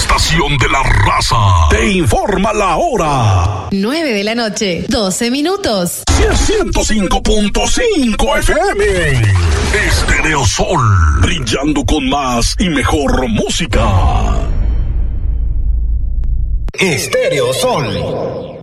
estación de la raza, te informa la hora. 9 de la noche, 12 minutos. 105.5 FM. Estéreo Sol, brillando con más y mejor música. Estéreo Sol.